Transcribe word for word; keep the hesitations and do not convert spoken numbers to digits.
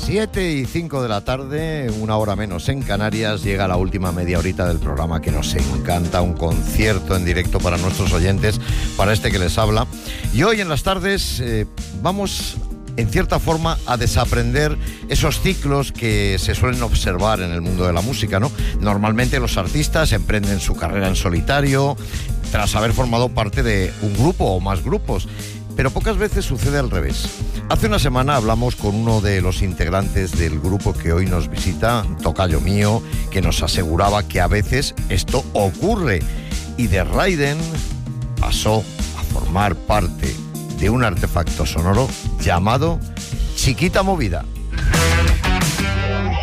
siete y cinco de la tarde, una hora menos en Canarias, llega la última media horita del programa que nos encanta, un concierto en directo para nuestros oyentes, para este que les habla. Y hoy en las tardes eh, vamos, en cierta forma, a desaprender esos ciclos que se suelen observar en el mundo de la música, ¿no? Normalmente los artistas emprenden su carrera en solitario, tras haber formado parte de un grupo o más grupos, pero pocas veces sucede al revés. Hace una semana hablamos con uno de los integrantes del grupo que hoy nos visita, tocayo mío, que nos aseguraba que a veces esto ocurre, y de Raiden pasó a formar parte de un artefacto sonoro llamado Chiquita Movida.